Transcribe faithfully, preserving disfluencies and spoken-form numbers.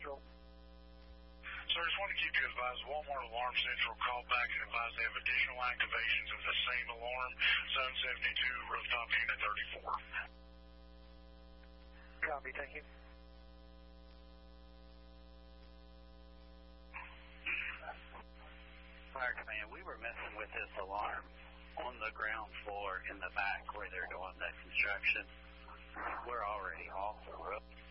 Central. Sir, I just want to keep you advised. Walmart Alarm Central called back and advised they have additional activations of the same alarm, Zone seventy-two, Rooftop Unit thirty-four. Copy, thank you. Fire Command, we were messing with this alarm on the ground floor in the back where they're doing the construction. We're already off the roof.